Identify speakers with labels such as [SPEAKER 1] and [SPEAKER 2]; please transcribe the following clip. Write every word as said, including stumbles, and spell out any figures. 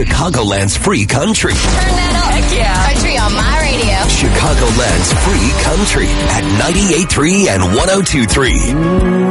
[SPEAKER 1] Chicagoland's free country.
[SPEAKER 2] Turn that up. Heck yeah. Country on my radio.
[SPEAKER 1] Chicagoland's free country at ninety-eight point three and one oh two point three.